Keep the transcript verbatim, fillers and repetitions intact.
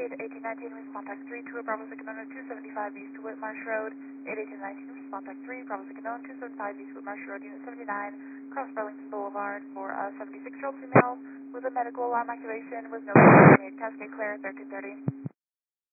eight eighteen nineteen, respond type three to a Bravo Sicanona two seventy-five East Whitmarsh Road. eight eighteen nineteen, respond type three, Bravo Sicanona two seventy-five East Whitmarsh Road, Unit seventy-nine, Cross Burlington Boulevard, for a seventy-six-year-old female with a medical alarm activation with no Cascade Claire thirteen thirty.